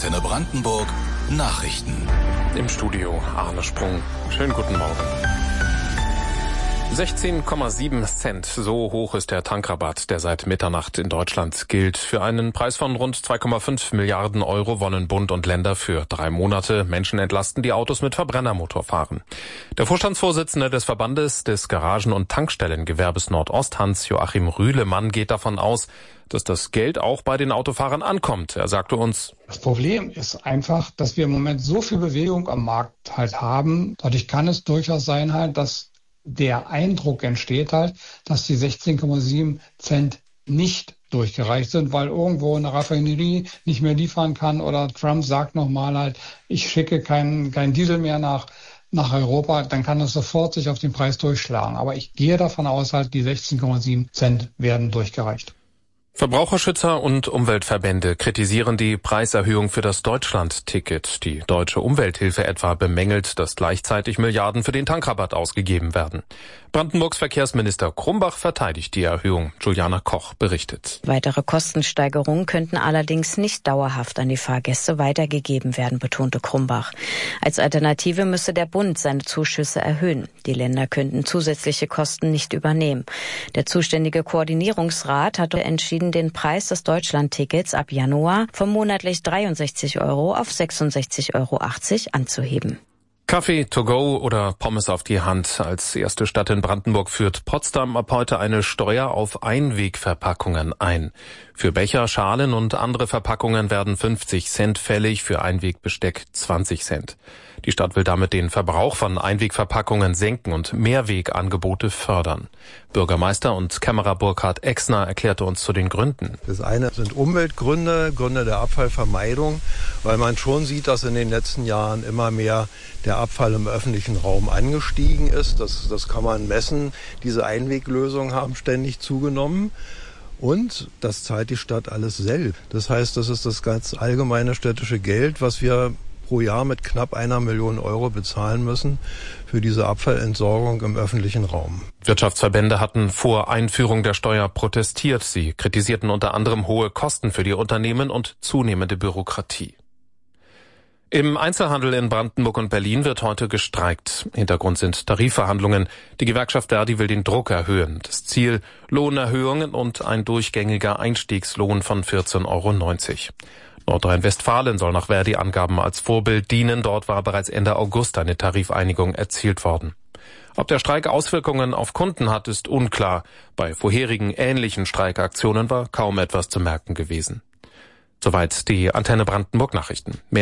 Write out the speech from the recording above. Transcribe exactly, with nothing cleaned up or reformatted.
Antenne Brandenburg Nachrichten. Im Studio Arne Sprung. Schönen guten Morgen. sechzehn Komma sieben Cent, so hoch ist der Tankrabatt, der seit Mitternacht in Deutschland gilt. Für einen Preis von rund zwei Komma fünf Milliarden Euro wollen Bund und Länder für drei Monate Menschen entlasten, die Autos mit Verbrennermotor fahren. Der Vorstandsvorsitzende des Verbandes des Garagen- und Tankstellengewerbes Nordost, Hans-Joachim Rühlemann, geht davon aus, dass das Geld auch bei den Autofahrern ankommt. Er sagte uns: Das Problem ist einfach, dass wir im Moment so viel Bewegung am Markt halt haben. Dadurch kann es durchaus sein halt, dass der Eindruck entsteht halt, dass die sechzehn Komma sieben Cent nicht durchgereicht sind, weil irgendwo eine Raffinerie nicht mehr liefern kann oder Trump sagt nochmal halt, ich schicke keinen kein Diesel mehr nach nach Europa, dann kann das sofort sich auf den Preis durchschlagen. Aber ich gehe davon aus halt, die sechzehn Komma sieben Cent werden durchgereicht. Verbraucherschützer und Umweltverbände kritisieren die Preiserhöhung für das Deutschland-Ticket. Die Deutsche Umwelthilfe etwa bemängelt, dass gleichzeitig Milliarden für den Tankrabatt ausgegeben werden. Brandenburgs Verkehrsminister Krumbach verteidigt die Erhöhung. Juliana Koch berichtet. Weitere Kostensteigerungen könnten allerdings nicht dauerhaft an die Fahrgäste weitergegeben werden, betonte Krumbach. Als Alternative müsse der Bund seine Zuschüsse erhöhen. Die Länder könnten zusätzliche Kosten nicht übernehmen. Der zuständige Koordinierungsrat hatte entschieden, den Preis des Deutschland-Tickets ab Januar von monatlich dreiundsechzig Euro auf sechsundsechzig Euro achtzig anzuheben. Kaffee to go oder Pommes auf die Hand. Als erste Stadt in Brandenburg führt Potsdam ab heute eine Steuer auf Einwegverpackungen ein. Für Becher, Schalen und andere Verpackungen werden fünfzig Cent fällig, für Einwegbesteck zwanzig Cent. Die Stadt will damit den Verbrauch von Einwegverpackungen senken und Mehrwegangebote fördern. Bürgermeister und Kämmerer Burkhard Exner erklärte uns zu den Gründen. Das eine sind Umweltgründe, Gründe der Abfallvermeidung, weil man schon sieht, dass in den letzten Jahren immer mehr der Abfall im öffentlichen Raum angestiegen ist. Das, das kann man messen. Diese Einweglösungen haben ständig zugenommen. Und das zahlt die Stadt alles selbst. Das heißt, das ist das ganz allgemeine städtische Geld, was wir pro Jahr mit knapp einer Million Euro bezahlen müssen für diese Abfallentsorgung im öffentlichen Raum. Wirtschaftsverbände hatten vor Einführung der Steuer protestiert. Sie kritisierten unter anderem hohe Kosten für die Unternehmen und zunehmende Bürokratie. Im Einzelhandel in Brandenburg und Berlin wird heute gestreikt. Hintergrund sind Tarifverhandlungen. Die Gewerkschaft Verdi will den Druck erhöhen. Das Ziel: Lohnerhöhungen und ein durchgängiger Einstiegslohn von vierzehn Euro neunzig. Nordrhein-Westfalen soll nach Verdi-Angaben als Vorbild dienen. Dort war bereits Ende August eine Tarifeinigung erzielt worden. Ob der Streik Auswirkungen auf Kunden hat, ist unklar. Bei vorherigen ähnlichen Streikaktionen war kaum etwas zu merken gewesen. Soweit die Antenne Brandenburg Nachrichten. Mehr